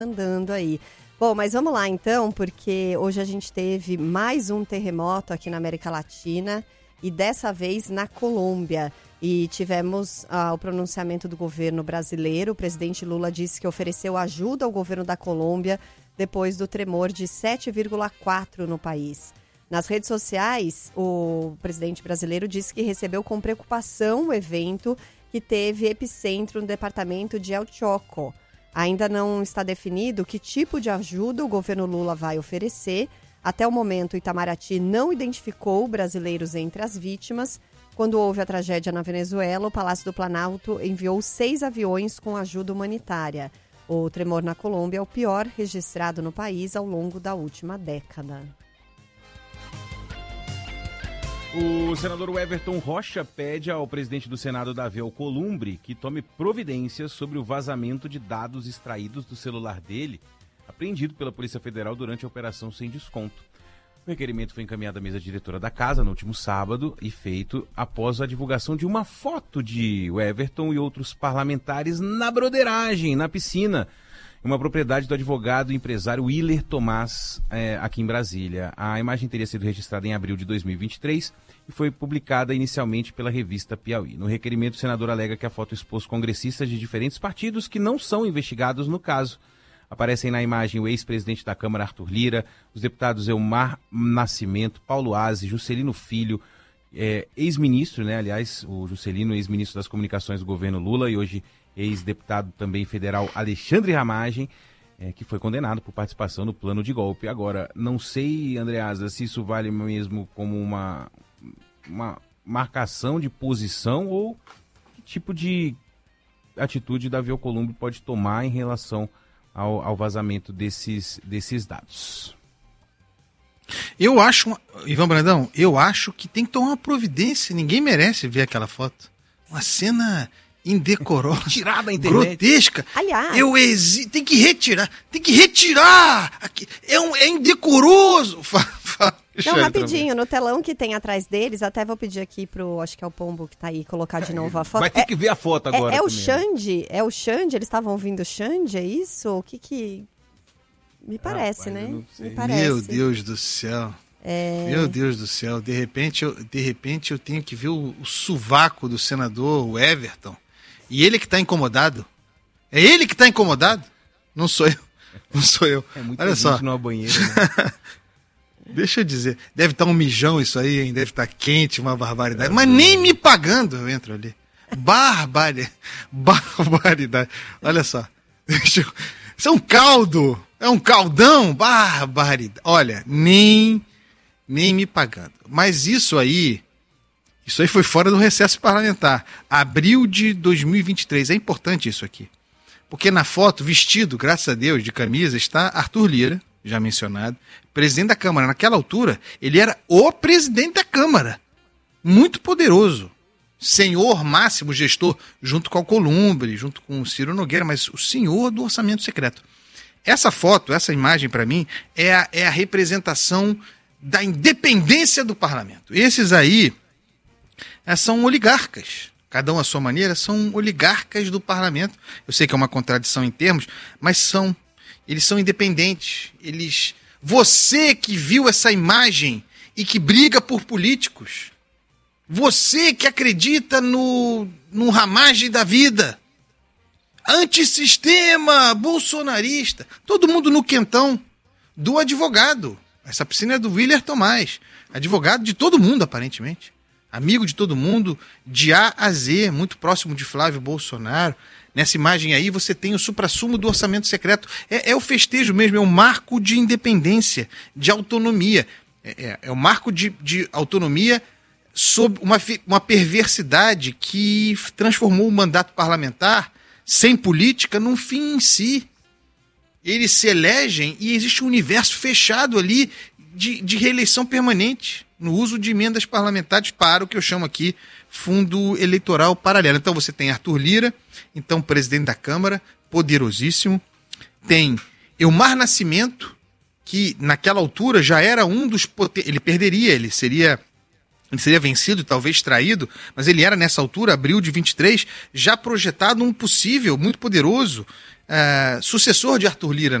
andando aí. Bom, mas vamos lá então, porque hoje a gente teve mais um terremoto aqui na América Latina e dessa vez na Colômbia. E tivemos o pronunciamento do governo brasileiro. O presidente Lula disse que ofereceu ajuda ao governo da Colômbia depois do tremor de 7,4 no país. Nas redes sociais, o presidente brasileiro disse que recebeu com preocupação o evento que teve epicentro no departamento de El Choco. Ainda não está definido que tipo de ajuda o governo Lula vai oferecer. Até o momento, o Itamaraty não identificou brasileiros entre as vítimas. Quando houve a tragédia na Venezuela, o Palácio do Planalto enviou 6 aviões com ajuda humanitária. O tremor na Colômbia é o pior registrado no país ao longo da última década. O senador Everton Rocha pede ao presidente do Senado, Davi Alcolumbre, que tome providências sobre o vazamento de dados extraídos do celular dele, apreendido pela Polícia Federal durante a Operação Sem Desconto. O requerimento foi encaminhado à mesa diretora da casa no último sábado e feito após a divulgação de uma foto de Everton e outros parlamentares na broderagem, na piscina, uma propriedade do advogado e empresário Willer Tomás, aqui em Brasília. A imagem teria sido registrada em abril de 2023 e foi publicada inicialmente pela revista Piauí. No requerimento, o senador alega que a foto expôs congressistas de diferentes partidos que não são investigados no caso. Aparecem na imagem o ex-presidente da Câmara, Arthur Lira, os deputados Elmar Nascimento, Paulo Aze, Juscelino Filho, ex-ministro, aliás, o Juscelino, ex-ministro das Comunicações do governo Lula e hoje ex-deputado também federal Alexandre Ramagem, que foi condenado por participação no plano de golpe. Agora, não sei, Andreasa, se isso vale mesmo como uma marcação de posição ou que tipo de atitude Davi Alcolumbre pode tomar em relação ao vazamento desses dados. Eu acho, Ivan Brandão, que tem que tomar uma providência. Ninguém merece ver aquela foto. Uma cena indecorosa, tirada da internet, grotesca. Aliás, tem que retirar. É indecoroso. Não, rapidinho, no telão que tem atrás deles, até vou pedir aqui acho que é o Pombo que tá aí, colocar de novo a foto. Vai ter que ver a foto agora. É o Xande? É o Xande? Eles estavam ouvindo o Xande, é isso? O que... Me parece, rapaz, né? Me parece. Meu Deus do céu. Meu Deus do céu. De repente eu tenho que ver o sovaco do senador, o Everton. E ele que está incomodado. É ele que está incomodado? Não sou eu. É muita Olha gente só. numa banheira, né? Deixa eu dizer. Deve estar um mijão isso aí, hein? Deve estar quente, uma barbaridade. Mas nem me pagando eu entro ali. Barbaridade. Olha só. Isso é um caldo. É um caldão. Barbaridade. Olha, nem me pagando. Mas isso aí foi fora do recesso parlamentar. Abril de 2023. É importante isso aqui. Porque na foto, vestido, graças a Deus, de camisa, está Arthur Lira, já mencionado, presidente da Câmara. Naquela altura, ele era o presidente da Câmara. Muito poderoso. Senhor máximo gestor, junto com o Alcolumbre, junto com o Ciro Nogueira, mas o senhor do orçamento secreto. Essa foto, essa imagem, para mim, é a representação da independência do parlamento. Esses aí são oligarcas. Cada um à sua maneira, são oligarcas do parlamento. Eu sei que é uma contradição em termos, mas eles são independentes. Você que viu essa imagem e que briga por políticos, você que acredita no ramagem da vida, antissistema, bolsonarista, todo mundo no quentão do advogado. Essa piscina é do Willer Tomás, advogado de todo mundo, aparentemente. Amigo de todo mundo, de A a Z, muito próximo de Flávio Bolsonaro. Nessa imagem aí você tem o suprassumo do orçamento secreto. É o festejo mesmo, é o marco de independência, de autonomia. É o marco de autonomia sob uma perversidade que transformou o mandato parlamentar, sem política, num fim em si. Eles se elegem e existe um universo fechado ali de reeleição permanente, no uso de emendas parlamentares para o que eu chamo aqui fundo eleitoral paralelo. Então você tem Arthur Lira, então presidente da Câmara, poderosíssimo. Tem Elmar Nascimento, que naquela altura já era um dos... Ele perderia, ele seria vencido, talvez traído, mas ele era nessa altura, abril de 23, já projetado um possível, muito poderoso, sucessor de Arthur Lira